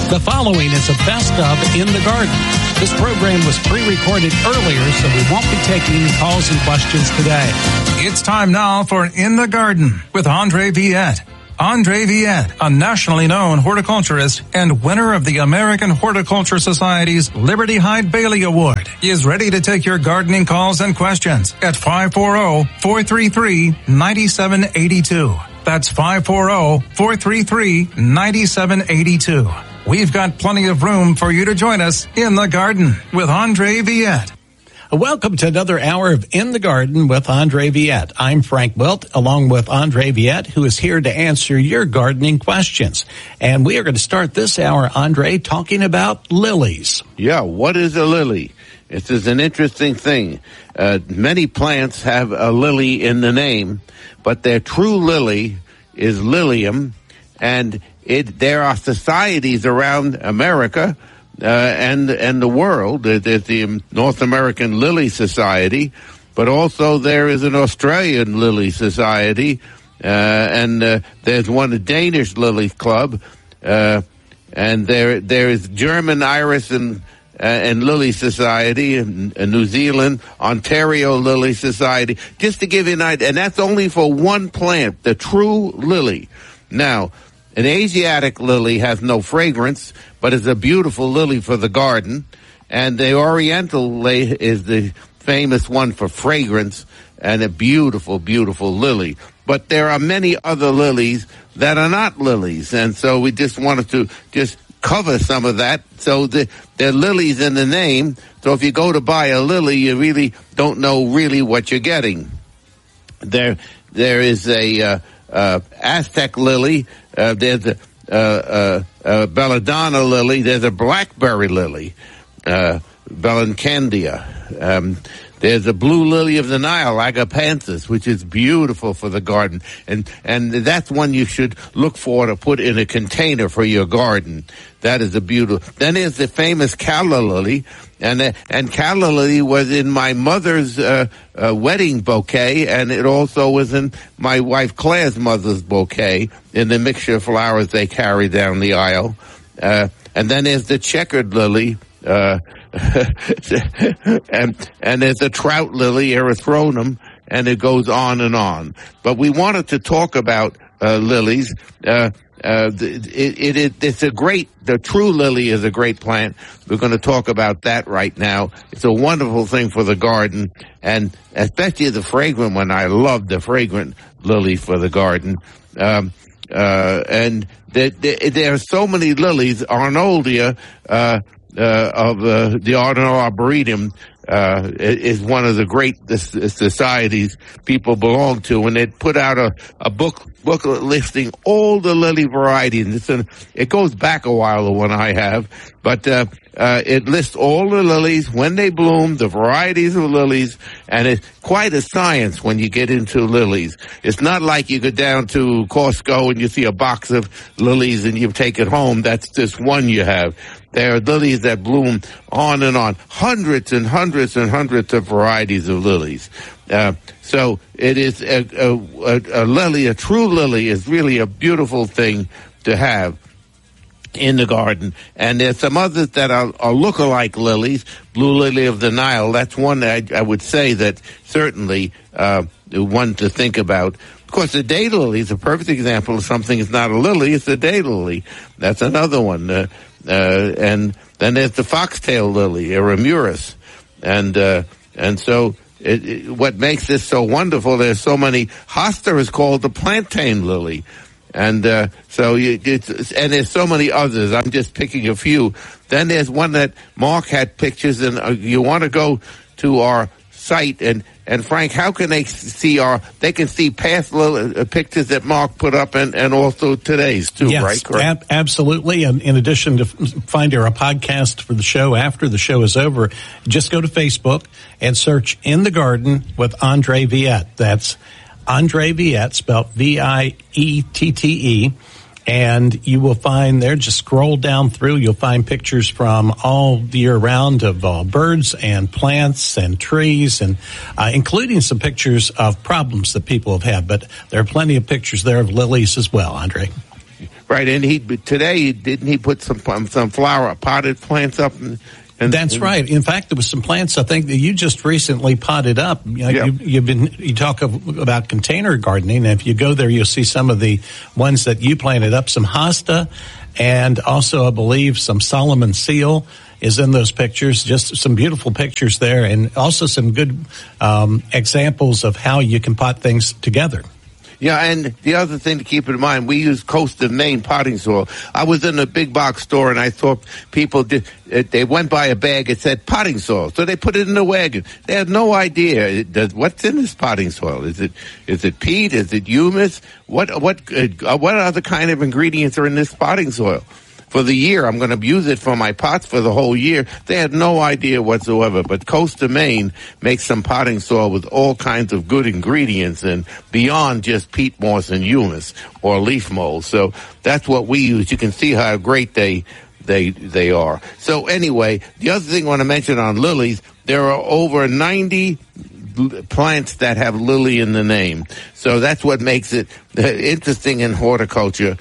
The following is a best of In the Garden. This program was pre-recorded earlier, so we won't be taking any calls and questions today. It's time now for In the Garden with Andre Viette. Andre Viette, a nationally known horticulturist and winner of the American Horticulture Society's Liberty Hyde Bailey Award, is ready to take your gardening calls and questions at 540-433-9782. That's 540-433-9782. We've got plenty of room for you to join us in the garden with Andre Viette. Welcome to another hour of In the Garden with Andre Viette. I'm Frank Wilt, along with Andre Viette, who is here to answer your gardening questions. And we are going to start this hour, Andre, talking about lilies. Yeah, what is a lily? This is an interesting thing. Many plants have a lily in the name, but their true lily is Lilium, and there are societies around America and the world. There's the North American Lily Society, but also there is an Australian Lily Society, and there's one, the Danish Lily Club, and there is German Iris and Lily Society, and New Zealand, Ontario Lily Society, just to give you an idea. And that's only for one plant, the true lily. Now, an Asiatic lily has no fragrance, but is a beautiful lily for the garden. And the Oriental lily is the famous one for fragrance and a beautiful, beautiful lily. But there are many other lilies that are not lilies. And so we just wanted to just cover some of that. So there are lilies in the name. So if you go to buy a lily, you really don't know really what you're getting. There is a Aztec lily. There's a belladonna lily. There's a blackberry lily, Bellancandia. There's a blue lily of the Nile, Agapanthus, which is beautiful for the garden. And that's one you should look for to put in a container for your garden. That is a beautiful. Then there's the famous calla lily. And calla lily was in my mother's wedding bouquet, and it also was in my wife Claire's mother's bouquet in the mixture of flowers they carry down the aisle. And then there's the checkered lily. And there's a trout lily, Erythronum, and it goes on and on. But we wanted to talk about lilies. The true lily is a great plant. We're going to talk about that right now. It's a wonderful thing for the garden, and especially the fragrant one. I love the fragrant lily for the garden. And there are so many lilies. Arnoldia, of the Arnold Arboretum, is one of the great societies people belong to, and they put out a booklet listing all the lily varieties. It goes back a while, the one I have, but it lists all the lilies, when they bloom, the varieties of lilies, and it's quite a science when you get into lilies. It's not like you go down to Costco and you see a box of lilies and you take it home. That's just one you have. There are lilies that bloom on and on, hundreds and hundreds and hundreds of varieties of lilies. So it is a lily, a true lily is really a beautiful thing to have in the garden. And there's some others that are look-alike lilies. Blue lily of the Nile, that's one that I would say that certainly one to think about. Of course, the daylily is a perfect example of something that's not a lily, it's a daylily. That's another one. And then there's the foxtail lily, Eremuris. And so what makes this so wonderful, there's so many. Hosta is called the plantain lily. And so and there's so many others. I'm just picking a few. Then there's one that Mark had pictures, and you want to go to our site, and Frank, how can they see they can see past pictures that Mark put up and also today's too, yes, right? Correct? Absolutely. And in addition to finding our podcast for the show after the show is over, just go to Facebook and search In the Garden with Andre Viette. That's Andre Viette, spelled Viette. And you will find there, just scroll down through, you'll find pictures from all year round of birds and plants and trees, and including some pictures of problems that people have had. But there are plenty of pictures there of lilies as well, Andre. Right, and today didn't he put some flower potted plants up? That's right. In fact, there was some plants I think that you just recently potted up. You talk about container gardening, and if you go there, you'll see some of the ones that you planted up. Some hosta, and also I believe some Solomon seal is in those pictures. Just some beautiful pictures there, and also some good examples of how you can pot things together. Yeah, and the other thing to keep in mind, we use Coast of Maine potting soil. I was in a big box store and I thought people they went by a bag, it said potting soil. So they put it in the wagon. They had no idea what's in this potting soil. Is it peat? Is it humus? What other kind of ingredients are in this potting soil? For the year, I'm going to use it for my pots for the whole year. They had no idea whatsoever. But Coast of Maine makes some potting soil with all kinds of good ingredients and beyond just peat moss and humus or leaf mold. So that's what we use. You can see how great they are. So anyway, the other thing I want to mention on lilies, there are over 90 plants that have lily in the name. So that's what makes it interesting in horticulture.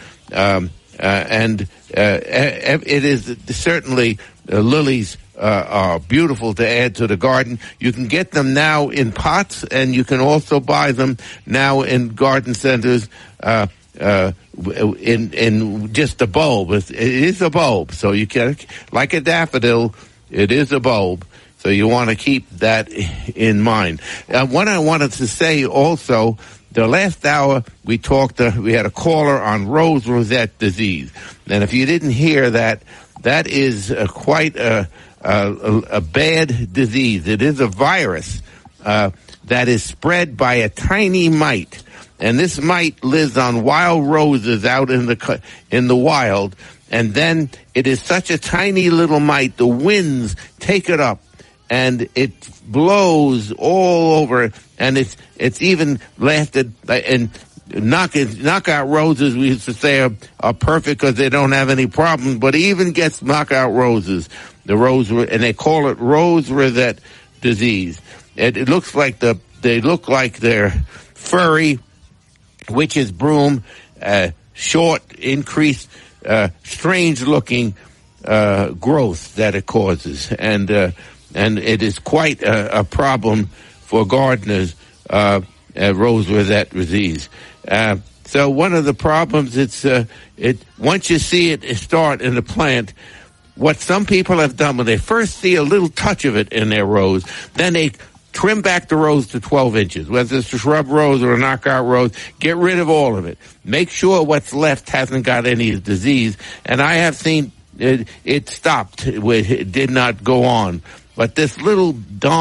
It is certainly lilies are beautiful to add to the garden. You can get them now in pots, and you can also buy them now in garden centers in just a bulb. It is a bulb, so you can, like a daffodil, it is a bulb. So you want to keep that in mind. What I wanted to say also, the last hour we had a caller on rose rosette disease. And if you didn't hear that, that is quite a bad disease. It is a virus that is spread by a tiny mite. And this mite lives on wild roses out in the wild. And then it is such a tiny little mite, the winds take it up. And it blows all over, and it's even lasted. And knockout roses, we used to say, are perfect because they don't have any problems. But it even gets knockout roses, and they call it rose rosette disease. It looks like they look like they're furry, witch's broom, short, increased, strange-looking growth that it causes, and it is quite a problem for gardeners, rose rosette disease. So one of the problems, once you see it start in the plant, what some people have done when they first see a little touch of it in their rose, then they trim back the rose to 12 inches, whether it's a shrub rose or a knockout rose. Get rid of all of it. Make sure what's left hasn't got any disease. And I have seen it stopped. It did not go on. But this little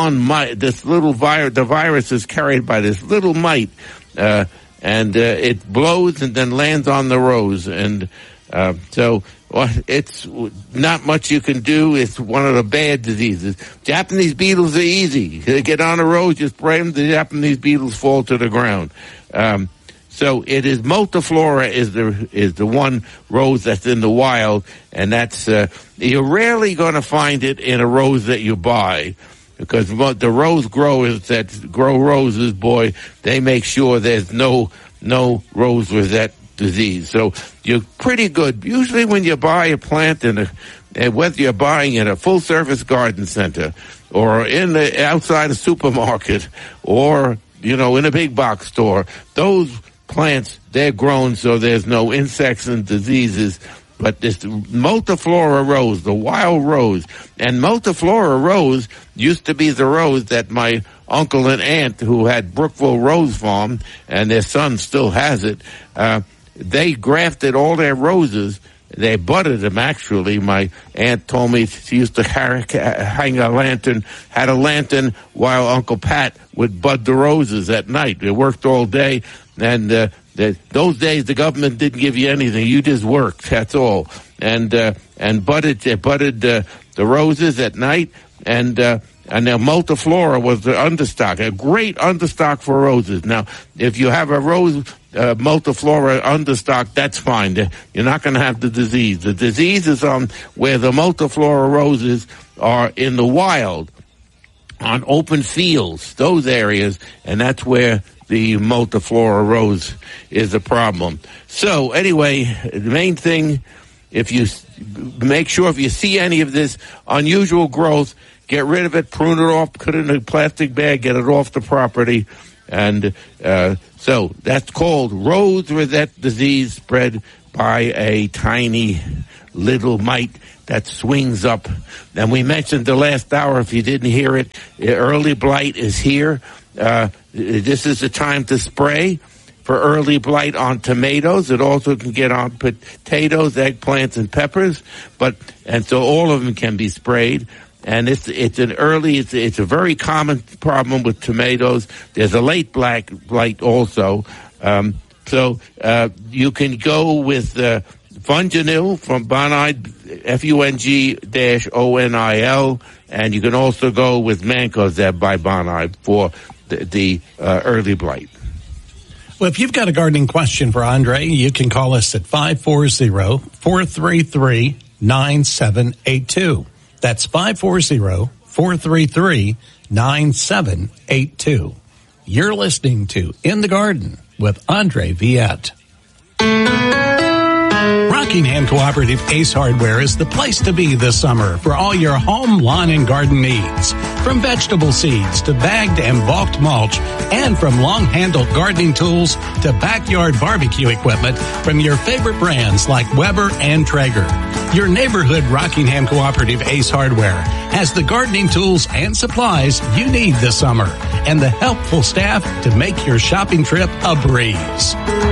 the virus is carried by this little mite, and it blows and then lands on the rose. And so it's not much you can do. It's one of the bad diseases. Japanese beetles are easy. They get on a rose, you spray them, the Japanese beetles fall to the ground. So it is multiflora is the one rose that's in the wild, and that's you're rarely going to find it in a rose that you buy, because the rose growers that grow roses, boy, they make sure there's no rose rosette disease. So you're pretty good. Usually when you buy a plant whether you're buying in a full service garden center or outside a supermarket or in a big box store, those plants, they're grown so there's no insects and diseases. But this multiflora rose, the wild rose, and multiflora rose used to be the rose that my uncle and aunt, who had Brookville Rose Farm, and their son still has it, they grafted all their roses. They budded them, actually. My aunt told me she used to hang a lantern, had a lantern while Uncle Pat would bud the roses at night. They worked all day, and those days the government didn't give you anything. You just worked, that's all. And budded the roses at night, and their multiflora was the understock, a great understock for roses. Now, if you have a rose multiflora understock, that's fine. You're not going to have the disease. The disease is on where the multiflora roses are in the wild, on open fields, those areas, and that's where the multiflora rose is a problem. So anyway, the main thing, if you make sure if you see any of this unusual growth, get rid of it, prune it off, put it in a plastic bag, get it off the property. And so that's called rose rosette disease, spread by a tiny little mite that swings up. And we mentioned the last hour, if you didn't hear it, early blight is here. This is the time to spray for early blight on tomatoes. It also can get on potatoes, eggplants, and peppers. And so all of them can be sprayed. And it's a very common problem with tomatoes. There's a late blight also. So you can go with Fungonil from Bonide, Fung-Onil, and you can also go with Mancozeb by Bonide for the early blight. Well, if you've got a gardening question for Andre, you can call us at 540-433-9782. That's 540-433-9782. You're listening to In the Garden with Andre Viette. Rockingham Cooperative Ace Hardware is the place to be this summer for all your home, lawn, and garden needs. From vegetable seeds to bagged and bulked mulch, and from long-handled gardening tools to backyard barbecue equipment from your favorite brands like Weber and Traeger. Your neighborhood Rockingham Cooperative Ace Hardware has the gardening tools and supplies you need this summer and the helpful staff to make your shopping trip a breeze.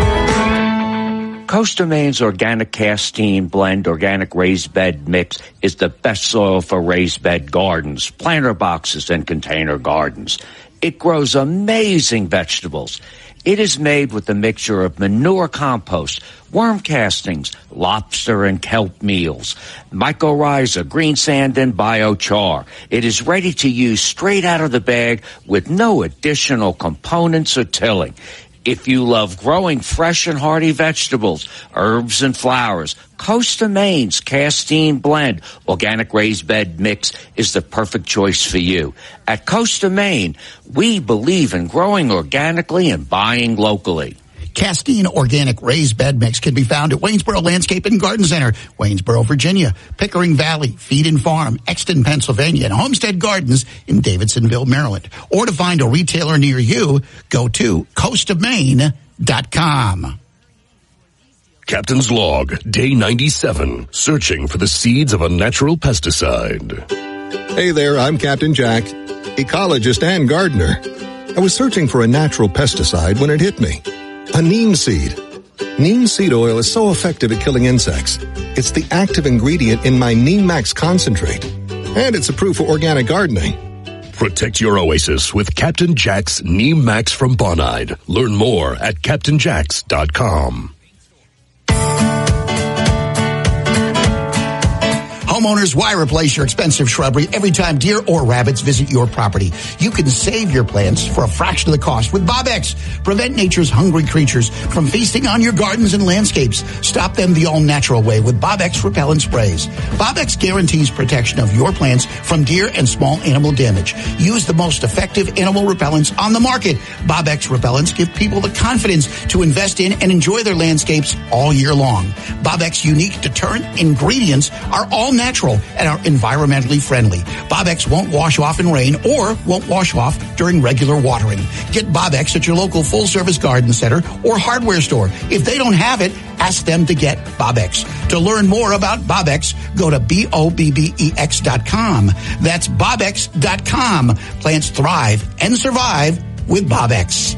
Costa Maine's Organic Castine Blend Organic Raised Bed Mix is the best soil for raised bed gardens, planter boxes, and container gardens. It grows amazing vegetables. It is made with a mixture of manure compost, worm castings, lobster and kelp meals, mycorrhiza, green sand, and biochar. It is ready to use straight out of the bag with no additional components or tilling. If you love growing fresh and hearty vegetables, herbs, and flowers, Costa Maine's Castine Blend Organic Raised Bed Mix is the perfect choice for you. At Costa Maine, we believe in growing organically and buying locally. Castine Organic Raised Bed Mix can be found at Waynesboro Landscape and Garden Center, Waynesboro, Virginia, Pickering Valley, Feed and Farm, Exton, Pennsylvania, and Homestead Gardens in Davidsonville, Maryland. Or to find a retailer near you, go to coastofmaine.com. Captain's Log, Day 97, searching for the seeds of a natural pesticide. Hey there, I'm Captain Jack, ecologist and gardener. I was searching for a natural pesticide when it hit me. A neem seed. Neem seed oil is so effective at killing insects. It's the active ingredient in my Neem Max concentrate. And it's approved for organic gardening. Protect your oasis with Captain Jack's Neem Max from Bonide. Learn more at CaptainJacks.com. Homeowners, why replace your expensive shrubbery every time deer or rabbits visit your property? You can save your plants for a fraction of the cost with Bob-X. Prevent nature's hungry creatures from feasting on your gardens and landscapes. Stop them the all-natural way with Bob-X repellent sprays. Bob-X guarantees protection of your plants from deer and small animal damage. Use the most effective animal repellents on the market. Bob-X repellents give people the confidence to invest in and enjoy their landscapes all year long. Bob-X unique deterrent ingredients are all natural and are environmentally friendly. Bob-X won't wash off in rain or won't wash off during regular watering. Get Bob-X at your local full-service garden center or hardware store. If they don't have it, ask them to get Bob-X. To learn more about Bob-X, go to BOBBEX.com. That's BobX.com. Plants thrive and survive with Bob-X.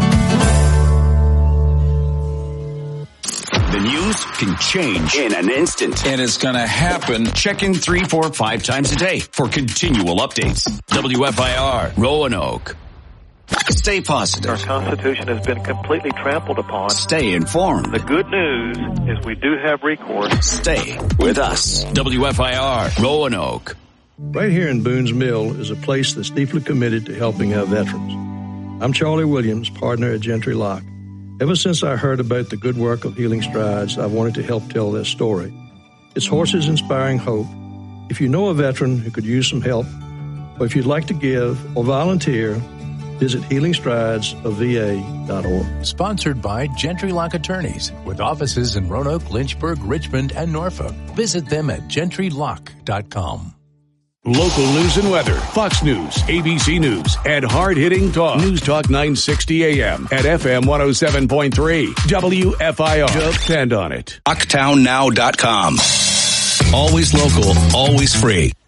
The news can change in an instant. And it's going to happen. Check in 3, 4, 5 times a day for continual updates. WFIR, Roanoke. Stay positive. Our Constitution has been completely trampled upon. Stay informed. The good news is we do have recourse. Stay with us. WFIR, Roanoke. Right here in Boone's Mill is a place that's deeply committed to helping our veterans. I'm Charlie Williams, partner at Gentry Lock. Ever since I heard about the good work of Healing Strides, I've wanted to help tell their story. It's horses inspiring hope. If you know a veteran who could use some help, or if you'd like to give or volunteer, Visit healingstridesofva.org. Sponsored by Gentry Lock Attorneys, with offices in Roanoke, Lynchburg, Richmond, and Norfolk. Visit them at gentrylock.com. Local news and weather, Fox News, ABC News, and hard-hitting talk. News Talk 960 AM at FM 107.3. WFIR. Depend on it. RocktownNow.com. Always local, always free.